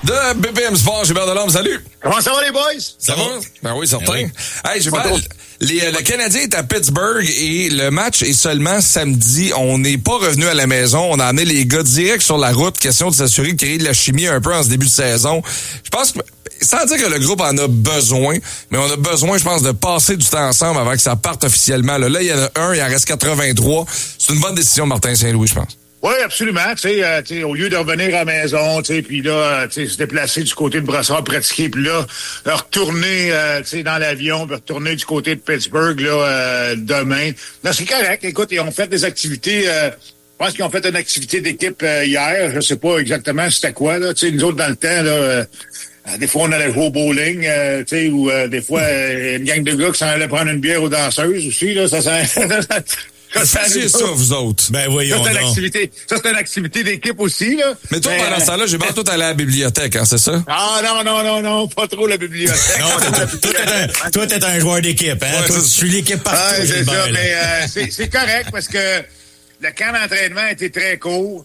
de BPM Sport. Gilbert Delorme, salut. Comment ça va, les boys? Ça va? Ben oui, certain. Ben oui. Hey, Gilbert, le Canadien est à Pittsburgh et le match est seulement samedi. On n'est pas revenu à la maison. On a amené les gars direct sur la route. Question de s'assurer de créer de la chimie un peu en ce début de saison. Je pense que, sans dire que le groupe en a besoin, mais on a besoin, je pense, de passer du temps ensemble avant que ça parte officiellement. Là, il y en a un, il en reste 83. C'est une bonne décision, Martin Saint-Louis, je pense. Oui, absolument. Tu sais, au lieu de revenir à la maison, tu sais, puis là, tu sais, se déplacer du côté de Brossard, pratiquer, puis là, retourner, tu sais, dans l'avion, puis retourner du côté de Pittsburgh, là, demain. Là, c'est correct. Écoute, ils ont fait des activités. Je pense qu'ils ont fait une activité d'équipe hier. Je sais pas exactement c'était quoi, là. Tu sais, nous autres, dans le temps, là. Des fois, on allait jouer au bowling, tu sais, ou des fois, une gang de gars qui s'en allaient prendre une bière aux danseuses aussi, là. C'est ça, vous autres. Ben voyons ça, donc. c'est une activité d'équipe aussi, là. Mais toi, pendant ce temps-là, j'ai pas tout allé à la bibliothèque, hein, c'est ça? Ah, non, pas trop la bibliothèque. Non, toi, t'es un joueur d'équipe, hein? Ouais, toi, tu suis l'équipe partout. Ouais, c'est Gilbert, ça, mais c'est correct parce que le camp d'entraînement a été très court.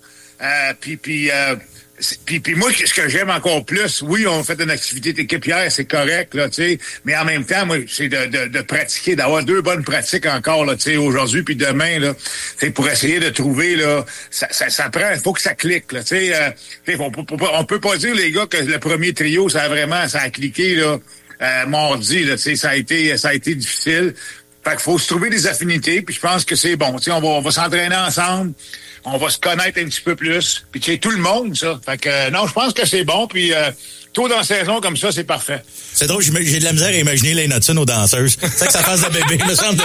Puis moi, ce que j'aime encore plus, oui, on fait une activité d'équipe hier, c'est correct, là, tu sais, mais en même temps, moi, c'est de pratiquer, d'avoir 2 bonnes pratiques encore, là, tu sais, aujourd'hui puis demain, là, tu sais, pour essayer de trouver, là, ça prend, il faut que ça clique, là, tu sais, on peut pas dire, les gars, que le premier trio, ça a cliqué, là, mardi, là, tu sais, ça a été difficile. Fait qu'il faut se trouver des affinités, puis je pense que c'est bon, tu sais, on va s'entraîner ensemble. On va se connaître un petit peu plus. Puis tu sais, tout le monde, ça. Fait que non, je pense que c'est bon. Puis tôt dans la saison comme ça, c'est parfait. C'est drôle, j'ai de la misère à imaginer Lane Hudson aux danseuses. C'est ça que ça fasse de bébé, me semble.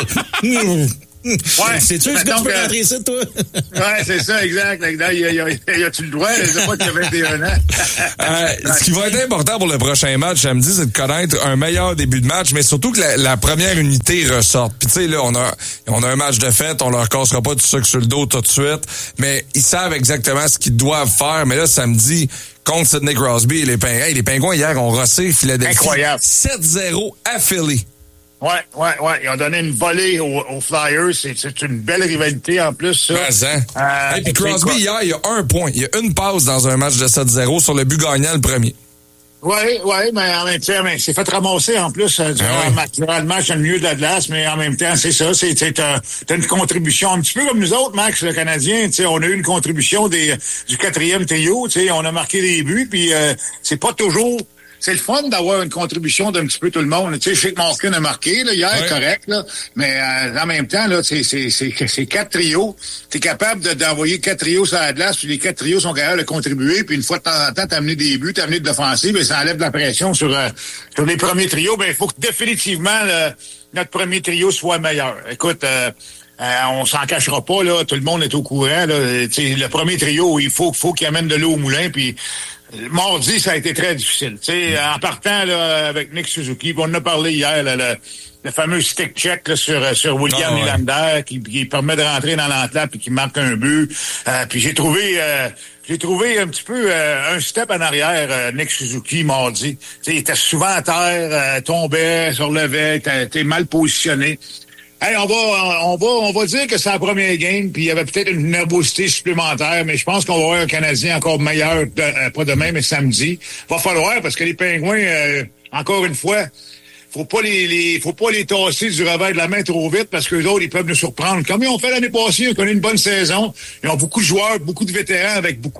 Ouais. C'est-tu ce que tu peux rentrer ici, toi? Ouais, c'est ça, exact. Y a-tu le droit? Je sais pas qu'il y a 21 ans. Ce qui va être important pour le prochain match samedi, c'est de connaître un meilleur début de match, mais surtout que la première unité ressorte. Puis tu sais, là, on a un match de fête, on leur cassera pas du sucre sur le dos tout de suite, mais ils savent exactement ce qu'ils doivent faire. Mais là, samedi, contre Sidney Crosby et les Pingouins. Hey, les Pingouins, hier, ont rossé Philadelphie. Incroyable. 7-0 à Philly. Ouais. Ils ont donné une volée aux Flyers. C'est une belle rivalité en plus, ça. Et puis Crosby, hier, il y a 1 point. Il y a une passe dans un match de 7-0 sur le but gagnant, le premier. Oui, mais en même temps, c'est fait ramasser en plus durant le match dans le milieu de la glace, mais en même temps, c'est ça, t'as une contribution un petit peu comme nous autres, Max, le Canadien, tu sais, on a eu une contribution du 4e trio, tu sais, on a marqué des buts, puis c'est pas toujours. C'est le fun d'avoir une contribution d'un petit peu tout le monde. Tu sais, je sais que Malkin a marqué là, hier, correct, là, mais en même temps, là, c'est 4 trios. Tu es capable d'envoyer 4 trios sur la glace, puis les 4 trios sont capables de contribuer, puis une fois de temps en temps, t'as amené des buts, t'as amené de l'offensive, et ça enlève de la pression sur les premiers trios. Ben, il faut que définitivement notre premier trio soit meilleur. Écoute, on s'en cachera pas, là, tout le monde est au courant. Là, le premier trio, il faut qu'il amène de l'eau au moulin, puis mardi, ça a été très difficile. En partant là, avec Nick Suzuki, on en a parlé hier, là, le fameux stick check là, sur William Nylander qui permet de rentrer dans l'entlap et qui marque un but. Puis j'ai trouvé un petit peu un step en arrière, Nick Suzuki, mardi. Il était souvent à terre, tombait, se relevait, était mal positionné. Hey, on va dire que c'est la première game, puis il y avait peut-être une nervosité supplémentaire, mais je pense qu'on va avoir un Canadien encore meilleur, pas demain, mais samedi. Va falloir, parce que les Pingouins, encore une fois, faut pas les tasser du revers de la main trop vite, parce que les autres, ils peuvent nous surprendre. Comme ils ont fait l'année passée, ils ont connu une bonne saison. Ils ont beaucoup de joueurs, beaucoup de vétérans avec beaucoup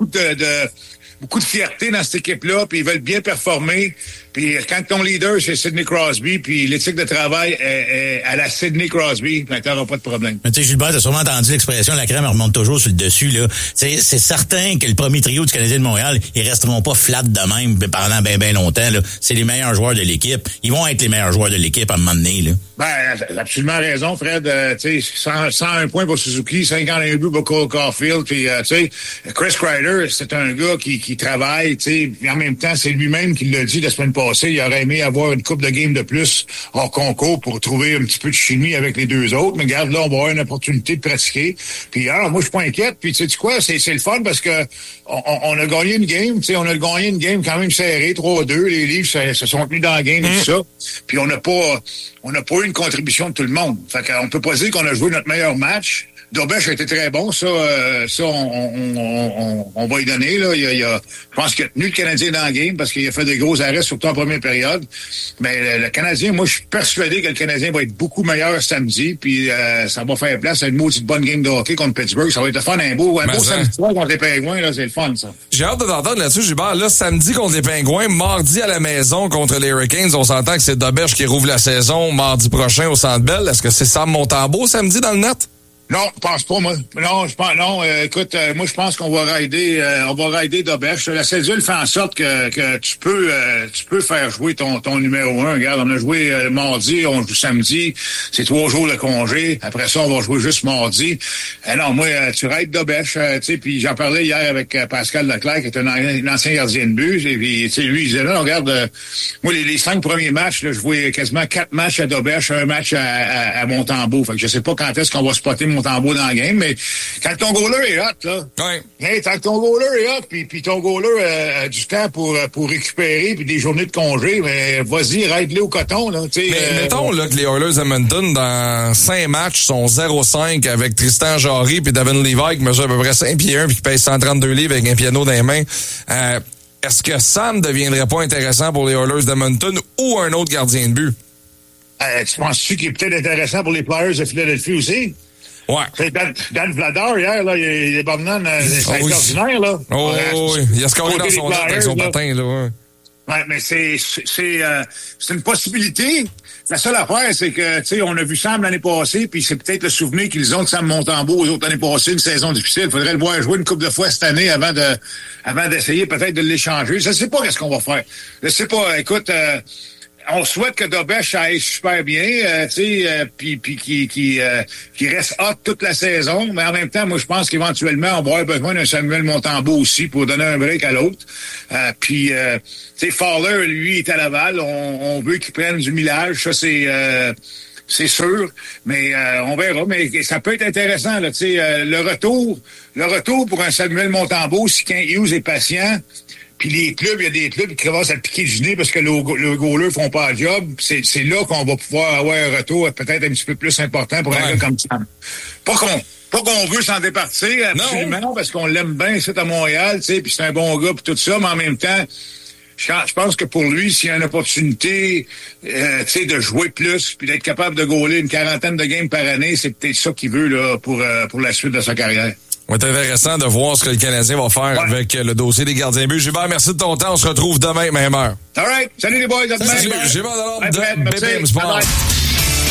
de fierté dans cette équipe-là, puis ils veulent bien performer. Puis quand ton leader, c'est Sidney Crosby, puis l'éthique de travail est à la Sidney Crosby, ben t'auras pas de problème. Mais tu sais, Gilbert, t'as sûrement entendu l'expression « la crème remonte toujours sur le dessus », là. C'est certain que le premier trio du Canadien de Montréal, ils resteront pas flats de même pendant bien longtemps, là. C'est les meilleurs joueurs de l'équipe. Ils vont être les meilleurs joueurs de l'équipe à un moment donné, là. Ben, t'as absolument raison, Fred. Tu sais, 101 points pour Suzuki, 51 buts pour Cole Caulfield, puis tu sais, Chris Kreider, c'est un gars qui travaille, tu sais, en même temps, c'est lui-même qui l'a dit la semaine passée, il aurait aimé avoir une coupe de game de plus hors concours pour trouver un petit peu de chimie avec les deux autres, mais regarde, là, on va avoir une opportunité de pratiquer, puis alors, moi, je suis pas inquiète, puis tu sais quoi, c'est le fun parce que on a gagné une game, tu sais, on a gagné une game quand même serrée, 3-2, les livres se sont tenus dans la game et tout ça, puis on n'a pas eu une contribution de tout le monde. Fait qu'on peut pas dire qu'on a joué notre meilleur match, Dobesch a été très bon, ça on va y donner, là. Je pense qu'il a tenu le Canadien dans le game parce qu'il a fait de gros arrêts, surtout en première période. Mais le Canadien, moi, je suis persuadé que le Canadien va être beaucoup meilleur samedi, puis ça va faire place à une maudite bonne game de hockey contre Pittsburgh. Ça va être le fun, un beau samedi soir contre les Pingouins, là, c'est le fun, ça. J'ai hâte de t'entendre là-dessus, Gilbert. Là, samedi contre les Pingouins, mardi à la maison contre les Hurricanes. On s'entend que c'est Dobesch qui rouvre la saison mardi prochain au Centre Bell. Est-ce que c'est Sam Montembeault samedi dans le net? Non, je pense pas, moi. Non, écoute, moi, je pense qu'on va rider Dobesch. La cédule fait en sorte que tu peux faire jouer ton numéro 1. Regarde, on a joué mardi, on joue samedi. C'est 3 jours de congé. Après ça, on va jouer juste mardi. Non, moi, tu rides Dobesch, tu sais, puis j'en parlais hier avec Pascal Leclerc, qui est un ancien gardien de but. Et puis, tu sais, lui, il disait, là, regarde, moi, les 5 premiers matchs, là, je jouais quasiment 4 matchs à Dobesch, 1 match à Montembeault. Fait que je sais pas quand est-ce qu'on va spotter Montembeault dans le game, mais quand ton goaler est hot, là, hey, tant que ton goaler est hot, puis ton goaler a du temps pour récupérer, puis des journées de congé, mais vas-y, raide-le au coton, là, tu sais. Mais mettons, là, que les Oilers Edmonton, dans 5 matchs, sont 0-5 avec Tristan Jarry puis Devin Levi, qui mesure à peu près 5 pieds 1 puis qui pèse 132 livres avec un piano dans les mains. Est-ce que Sam deviendrait pas intéressant pour les Oilers d'Edmonton ou un autre gardien de but? Tu penses-tu qu'il est peut-être intéressant pour les Flyers de Philadelphie aussi? Ouais. Dan Vladar, hier, là, il est Bobnan, c'est extraordinaire, là. Oh, oui. Il a scoré dans son net avec son patin, là, ouais. Ouais, mais c'est une possibilité. La seule affaire, c'est que, tu sais, on a vu Sam l'année passée, puis c'est peut-être le souvenir qu'ils ont de Sam Montembeault aux autres l'année passée, une saison difficile. Il faudrait le voir jouer une couple de fois cette année avant d'essayer peut-être de l'échanger. Je sais pas qu'est-ce qu'on va faire. Je sais pas. Écoute, on souhaite que Dobesch aille super bien, tu sais, puis qui reste hot toute la saison. Mais en même temps, moi, je pense qu'éventuellement, on va avoir besoin d'un Samuel Montembeault aussi pour donner un break à l'autre. Tu sais, Fowler, lui, est à Laval. On veut qu'il prenne du millage. Ça, c'est sûr, mais on verra. Mais ça peut être intéressant, là. Tu sais, le retour pour un Samuel Montembeault, si Kent Hughes est patient. Puis les clubs, il y a des clubs qui commencent à piquer du nez parce que le goaler font pas le job. C'est là qu'on va pouvoir avoir un retour peut-être un petit peu plus important pour un gars comme Sam. Pas qu'on veut s'en départir, absolument, parce qu'on l'aime bien, c'est à Montréal, tu sais, puis c'est un bon gars, puis tout ça, mais en même temps, je pense que pour lui, s'il y a une opportunité, tu sais, de jouer plus, puis d'être capable de goaler une 40aine de games par année, c'est peut-être ça qu'il veut là pour la suite de sa carrière. Va être intéressant de voir ce que le Canadien va faire avec le dossier des gardiens de but. Gilbert, merci de ton temps. On se retrouve demain, même heure. All right. Salut les boys. Salut. Gilbert Delorme de BPM Sport.